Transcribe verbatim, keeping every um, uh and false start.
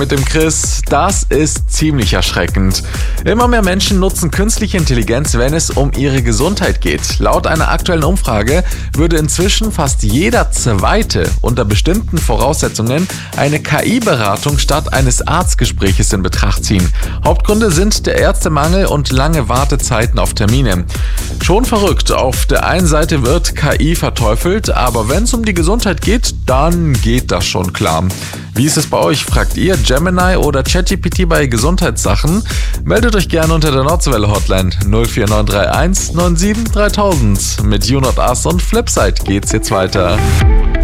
Mit dem Chris, das ist ziemlich erschreckend. Immer mehr Menschen nutzen künstliche Intelligenz, wenn es um ihre Gesundheit geht. Laut einer aktuellen Umfrage würde inzwischen fast jeder Zweite unter bestimmten Voraussetzungen eine K I-Beratung statt eines Arztgespräches in Betracht ziehen. Hauptgründe sind der Ärztemangel und lange Wartezeiten auf Termine. Schon verrückt, auf der einen Seite wird K I verteufelt, aber wenn es um die Gesundheit geht, dann geht das schon klar. Wie ist es bei euch? Fragt ihr Gemini oder ChatGPT bei Gesundheitssachen? Meldet euch gerne unter der Nordwelle Hotline null vier neun drei eins neun sieben dreitausend. Mit You Not Us und Flipside geht's jetzt weiter.